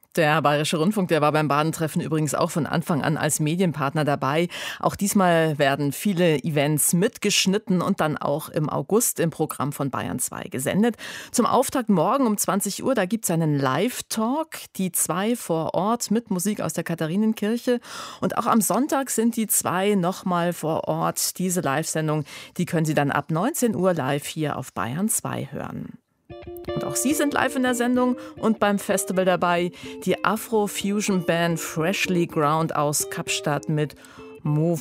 Der Bayerische Rundfunk, der war beim Badentreffen übrigens auch von Anfang an als Medienpartner dabei. Auch diesmal werden viele Events mitgeschnitten und dann auch im August im Programm von Bayern 2 gesendet. Zum Auftakt morgen um 20 Uhr, da gibt es einen Live-Talk, die 2 vor Ort mit Musik aus der Katharinenkirche. Und auch am Sonntag sind die 2 nochmal vor Ort. Diese Live-Sendung, die können Sie dann ab 19 Uhr live hier auf Bayern 2 hören. Und auch Sie sind live in der Sendung und beim Festival dabei. Die Afro-Fusion-Band Freshly Ground aus Kapstadt mit Move